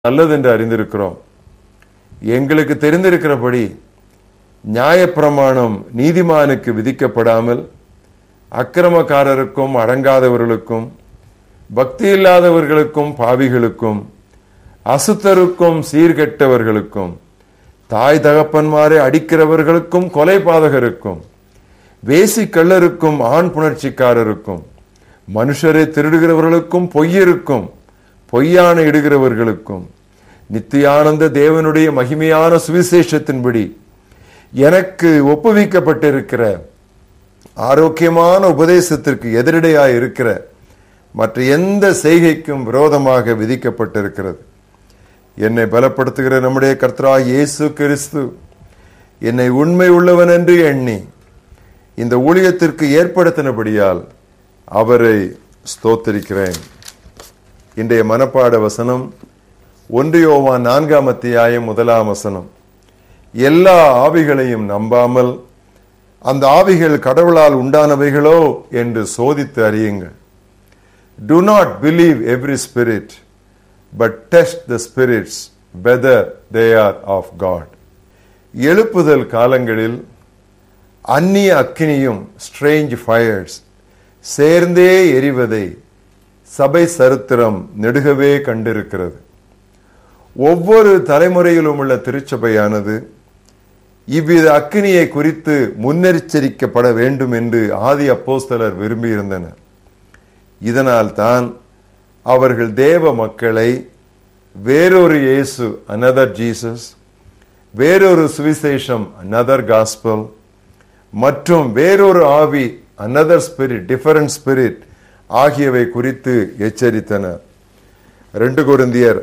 நல்லது என்று அறிந்திருக்கிறோம். எங்களுக்கு தெரிந்திருக்கிறபடி நியாயப்பிரமாணம் நீதிமானுக்கு விதிக்கப்படாமல் அக்கிரமக்காரருக்கும் அடங்காதவர்களுக்கும் பக்தி இல்லாதவர்களுக்கும் பாவிகளுக்கும் அசுத்தருக்கும் சீர்கெட்டவர்களுக்கும் தாய் தகப்பன்மாரை அடிக்கிறவர்களுக்கும் கொலைபாதகருக்கும் வேசிக்கள்ளருக்கும் ஆண் புணர்ச்சிக்காரருக்கும் மனுஷரை திருடுகிறவர்களுக்கும் பொய்யருக்கும் பொய்யான இடுகிறவர்களுக்கும் நித்தியானந்த தேவனுடைய மகிமையான சுவிசேஷத்தின்படி எனக்கு ஒப்புவிக்கப்பட்டிருக்கிற ஆரோக்கியமான உபதேசத்திற்கு எதிரடையாய் இருக்கிற மற்ற எந்த செய்கைக்கும் விரோதமாக விதிக்கப்பட்டிருக்கிறது. என்னை பலப்படுத்துகிற நம்முடைய கர்த்தராகிய இயேசு கிறிஸ்து என்னை உண்மை உள்ளவன் என்று எண்ணி இந்த ஊழியத்திற்கு ஏற்படுத்தினபடியால் அவரை ஸ்தோத்திரிக்கிறேன். இன்றைய மனப்பாட வசனம் 1 யோவான் 4:1 எல்லா ஆவிகளையும் நம்பாமல் அந்த ஆவிகள் கடவுளால் உண்டானவைகளோ என்று சோதித்து அறியுங்கள். Do not believe every spirit, but test the spirits whether they are of God. எழுப்புதல் காலங்களில் அந்நிய அக்கினியும் ஸ்ட்ரேஞ்ச் ஃபயர்ஸ் சேர்ந்தே எரிவதை சபை சரித்திரம் நெடுகவே கண்டிருக்கிறது. ஒவ்வொரு தலைமுறையிலும் உள்ள திருச்சபையானது இவ்வித அக்கினியை குறித்து முன்னெச்சரிக்கப்பட வேண்டும் என்று ஆதி அப்போஸ்தலர் விரும்பியிருந்தனர். இதனால் தான் அவர்கள் தேவ மக்களை வேறொரு இயேசு அனதர் ஜீசஸ், வேறொரு சுவிசேஷம் அனதர் காஸ்பல் மற்றும் வேறொரு ஆவி அனதர் ஸ்பிரிட் டிஃபரண்ட் ஸ்பிரிட் ஆகியவை குறித்து எச்சரித்தனர். 2 கொரிந்தியர்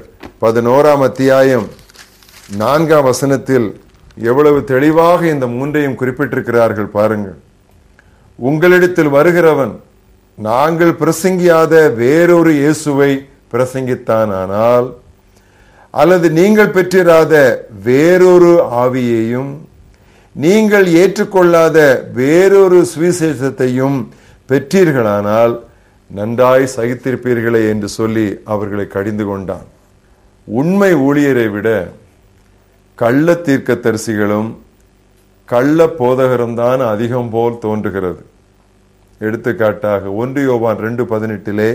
11:4 எவ்வளவு தெளிவாக இந்த மூன்றையும் குறிப்பிட்டிருக்கிறார்கள் பாருங்கள். உங்களிடத்தில் வருகிறவன் நாங்கள் பிரசங்கியாத வேறொரு இயேசுவை பிரசங்கித்தான் ஆனால், அல்லது நீங்கள் பெற்றிராத வேறொரு ஆவியையும் நீங்கள் ஏற்றுக்கொள்ளாத வேறொரு சுவிசேஷத்தையும் பெற்றீர்களானால் நன்றாய் சகித்திருப்பீர்களே என்று சொல்லி அவர்களை கடிந்து கொண்டான். உண்மை ஊழியரை விட கள்ள தீர்க்கதரிசிகளும் கள்ள போதகரும் தான் அதிகம் போல் தோன்றுகிறது. எடுத்துக்காட்டாக 1 யோவான் 2:18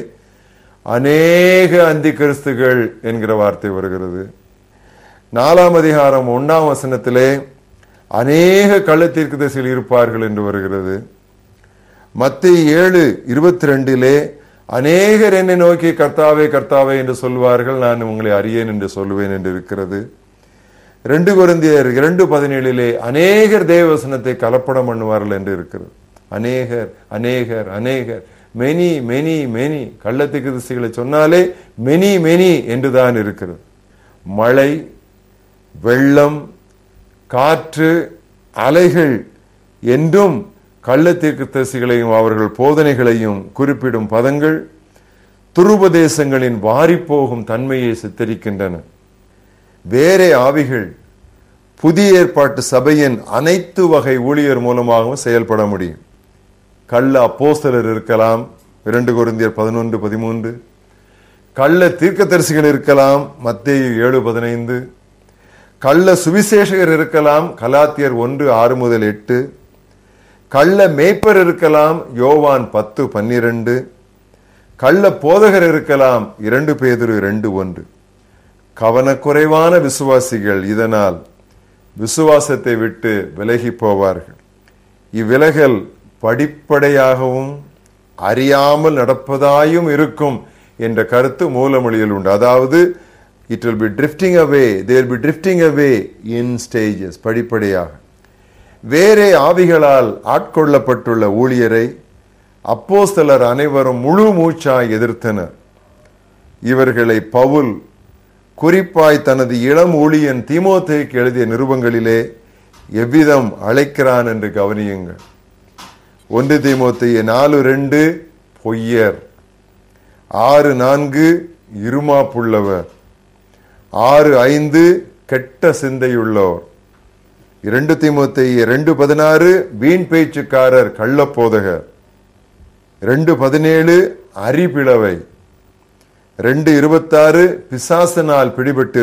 அநேக அந்தி கிறிஸ்துகள் என்கிற வார்த்தை வருகிறது. 4 அதிகாரம் 1 அநேக கள்ள தீர்க்கதரிசிகள் இருப்பார்கள் என்று வருகிறது. மத்தேயு 7:22 அநேகர் என்னை நோக்கி கர்த்தாவே கர்த்தாவே என்று சொல்வார்கள், நான் உங்களை அறியேன் என்று சொல்லுவேன் என்று இருக்கிறது. 2 கொரிந்தியர் 2:17 அநேகர் தேவவசனத்தை கலப்படம் பண்ணுவார்கள் என்று இருக்கிறது. அநேகர் அநேகர் அநேகர் மெனி மெனி மெனி கள்ள தீர்க்கதரிசிகளை சொன்னாலே மெனி மெனி என்றுதான் இருக்கிறது. மழை, வெள்ளம், காற்று, அலைகள் என்றும் கள்ள தீர்க்கதரிசிகளையும் அவர்கள் போதனைகளையும் குறிப்பிடும் பதங்கள் துருபதேசங்களின் வாரிப்போகும் தன்மையை சித்தரிக்கின்றன. வேறே ஆவிகள் புதிய ஏற்பாட்டு சபையின் அனைத்து வகை ஊழியர் மூலமாகவும் செயல்பட முடியும். கள்ள அப்போஸ்தலர் இருக்கலாம், 2 கொரிந்தியர் 11:13. கள்ள தீர்க்கதரிசிகள் இருக்கலாம், மத்தேயு 7:15. கள்ள சுவிசேஷகர் இருக்கலாம், கலாத்தியர் 1:6-8. கள்ள மேய்ப்பர் இருக்கலாம், யோவான் 10:12. கள்ள போதகர் இருக்கலாம், 2 பேதுரு 2:1. கவனக்குறைவான விசுவாசிகள் இதனால் விசுவாசத்தை விட்டு விலகி போவார்கள். இவ்விலகல் படிப்படையாகவும் அறியாமல் நடப்பதாயும் இருக்கும் என்ற கருத்து மூலமொழியில் உண்டு. அதாவது it will be drifting away, they will be drifting away in stages, படிப்படியாக. வேறே ஆவிகளால் ஆட்கொள்ளப்பட்டுள்ள ஊழியரை அப்போஸ்தலர் அனைவரும் முழு மூச்சாய் எதிர்த்தனர். இவர்களை பவுல் குறிப்பாய் தனது இளம் ஊழியன் தீமோத்தேயுக்கு எழுதிய நிருபங்களிலே எவ்விதம் அழைக்கிறான் என்று கவனியுங்கள். 1 தீமோத்தேயு 4:2 பொய்யர், 6:4 இருமாப்புள்ளவர், 6:5 கெட்ட சிந்தையுள்ளோர், 2 தீமோத்தேயு 2:16 வீண் பேச்சுக்காரர் கள்ளப்போதகர், 2:17 அறிபிளவை, 2:26 பிசாசினால் பிடிபட்டு